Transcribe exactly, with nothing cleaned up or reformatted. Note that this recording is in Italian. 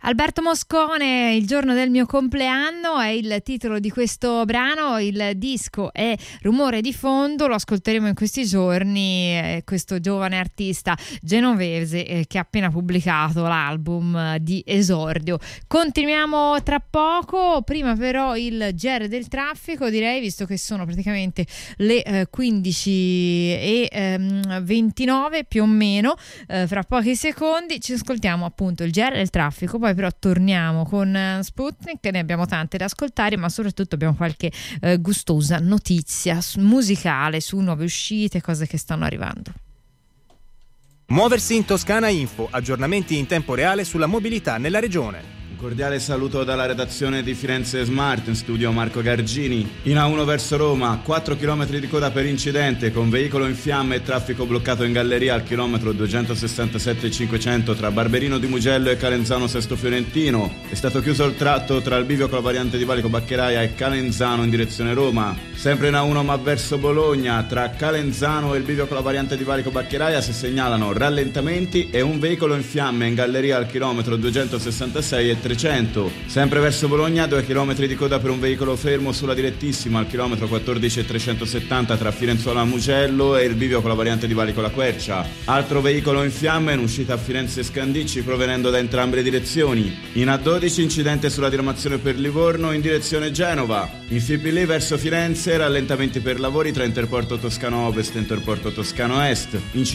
Alberto Moscone, il giorno del mio compleanno è il titolo di questo brano. Il disco è Rumore di fondo, lo ascolteremo in questi giorni. Eh, questo giovane artista genovese eh, che ha appena pubblicato l'album di esordio. Continuiamo tra poco, prima però il G R del traffico, direi, visto che sono praticamente le eh, quindici e ventinove più o meno. Eh, fra pochi secondi ci ascoltiamo appunto il G R del traffico, poi però torniamo con Sputnik, ne abbiamo tante da ascoltare, ma soprattutto abbiamo qualche eh, gustosa notizia musicale su nuove uscite, cose che stanno arrivando. Muoversi in Toscana Info, aggiornamenti in tempo reale sulla mobilità nella regione. Un cordiale saluto dalla redazione di Firenze Smart, in studio Marco Gargini. In A uno verso Roma, quattro chilometri di coda per incidente con veicolo in fiamme e traffico bloccato in galleria al chilometro duecentosessantasette cinquecento tra Barberino di Mugello e Calenzano Sesto Fiorentino. È stato chiuso il tratto tra il bivio con la variante di Valico Baccheraia e Calenzano in direzione Roma. Sempre in A uno ma verso Bologna, tra Calenzano e il bivio con la variante di Valico Baccheraia si segnalano rallentamenti e un veicolo in fiamme in galleria al chilometro duecentosessantasei e trecento. Sempre verso Bologna, due chilometri di coda per un veicolo fermo sulla direttissima al chilometro quattordici e trecentosettanta tra Firenzuola Mugello e il bivio con la variante di Valico La Quercia. Altro veicolo in fiamme in uscita a Firenze Scandicci provenendo da entrambe le direzioni. In A dodici incidente sulla diramazione per Livorno in direzione Genova. In F I P L verso Firenze rallentamenti per lavori tra Interporto Toscano Ovest e Interporto Toscano Est.